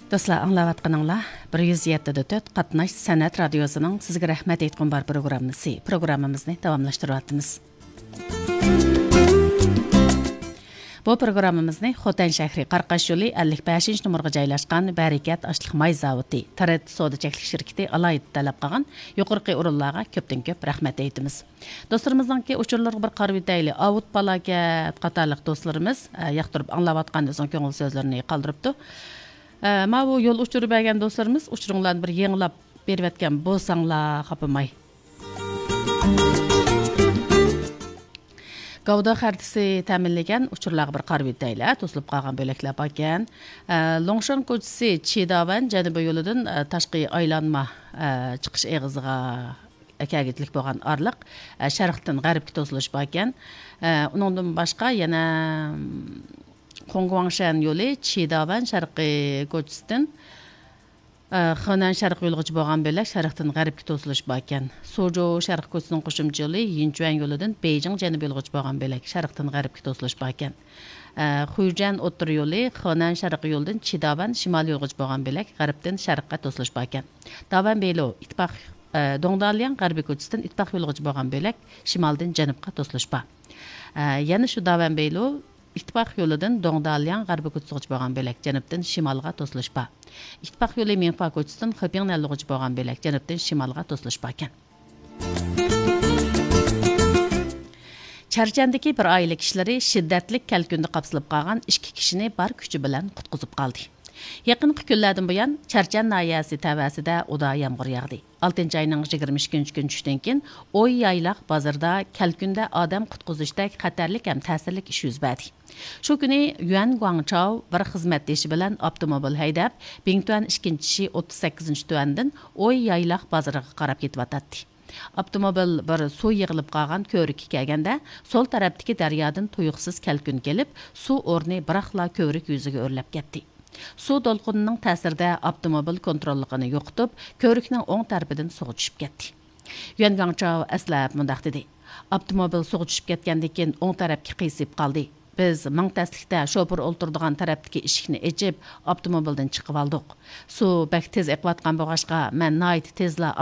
Dostlar, anlayatqanыңlar 107.4 Qatnaş Sənət Radiosunun sizə rəhmət etqin bar proqramımızı davamlaşdırıyatımız. Bu proqramımızı Xotan şəhri Qarqaş yolu 55 numaraga joylashgan Barakat Aşlıq May zavodi Tarat Soda çəklik şirkəti alayda tələb qılğan yuqorqi o'rinlarga köpdən-köp rəhmət etdimiz. Dostlarımızdanki uçurlarga bir qarab etayli. Avut Balakat qatarlıq dostlarımız yaqtırıb anlayatqandan көңіл sözlərini qaldırıbdı. Ma bu yol uçurup bergen dostlarımız uçurumlarını bir yeniləb berib etken bolsаңlar xapamay. Gavda xəritəsi təminləyən uçurlarga bir qarab etəylə to'silib qolgan böləklər bakən. Longshan ko'chasi Chidavan Janubiy yo'lidan tashqi aylanma chiqish eg'iziga akagitlik bo'lgan arliq sharqdan g'arbga to'silish bakən. Uningdan boshqa yana Qongguangshan yolu Chidavan sharqi ko'chasidan Xanan sharq yo'lgacha bo'lgan bo'lak sharqdan g'arbga to'silish ekan. Suzhou sharq ko'chasining qo'shimcha yo'li Yinchuan yo'lidan Beijing janubiy yo'lgacha bo'lgan bo'lak sharqdan g'arbga to'silish ekan. Xujan o'tir yo'li Xanan sharq yo'lidan Chidavan shimoliy yo'lgacha bo'lgan bo'lak g'arbdan sharqqa to'silish ekan. Davan Beylo ittifoq Dongdalian g'arbiy ko'chasidan ittifoq yo'lgacha bo'lgan bo'lak shimoldan janubga to'silish bor. Yana shu Davan Beylo İttifaq yoludan Dongdalian g'arbiy ko'chasiga bo'lgan bo'lak janubdan shimolga to'silish bor. İttifaq yo'li Minfa ko'chasidan Xipingnaga bo'lgan bo'lak janubdan shimolga to'silish bor ekan. Charchandagi bir oila kishilari shiddatli kalkunda qapsilib qolgan 2 kishini bar kuchi bilan qutqizib qoldi. Yaqinqi kunlardan buyon Charchan nahiyasi tavasida uda yomg'ir yog'di. 6 ayning 22 kun tushdan keyin Oy yaylaq bozorda kalkunda odam qutqizishdek xatarlik ham ta'sirlik ish yuz berdi. Shu kuni Yuan Guangchao bir xizmatdoshi bilan avtomobil haydab, Bingtuan 2-chi 38-tuandan Oy yaylaq bozoriga qarab ketyotdi. Avtomobil bir suv yig'ilib qolgan ko'rikka kelganda, so'l tarafdagi daryodan tuyuqsiz kalkun kelib, suv o'rni biraqla ko'rik yuziga o'rlab ketdi. Suv to'lqinining ta'sirida avtomobil kontrolligini yo'qotib, ko'rikning o'ng tarafidan suvga tushib ketdi. Yuan Guangchao aslab mundaq dedi: "Avtomobil suvga tushib ketgandan keyin o'ng tarafga qiysilib qoldi. Biz mingtaslikda shofir o'ltirdigan tarafdagi eshikni ochib, avtomobildan chiqib oldik. Suv bak tez eqiyotgan bo'lg'achqa, men nihoyat tezla